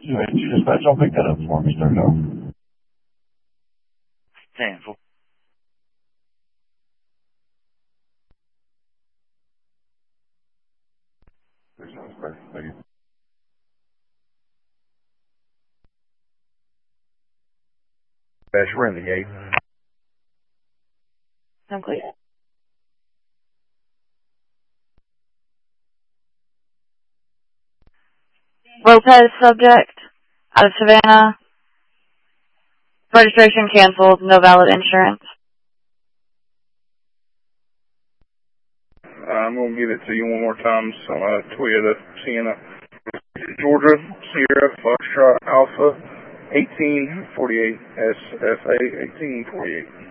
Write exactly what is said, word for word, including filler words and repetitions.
Dispatch, I'll pick that up for me, start off. Handful. Thank you. Dispatch, we're in the gate. I'm clear. Lopez subject, out of Savannah. Registration canceled, no valid insurance. I'm going to give it to you one more time. So, uh, Toyota Sienna, Georgia, Sierra, Foxtrot, Alpha, eighteen forty-eight, S F A eighteen forty-eight.